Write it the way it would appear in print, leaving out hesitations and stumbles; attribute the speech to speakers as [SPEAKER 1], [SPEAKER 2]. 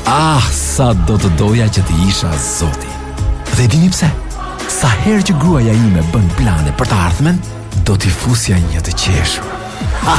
[SPEAKER 1] Ah, sa do të doja që të isha zoti. Dhe dini pse? Sa herë që gruaja ime bën plane për të ardhmen, do t'i fusja një të qeshur.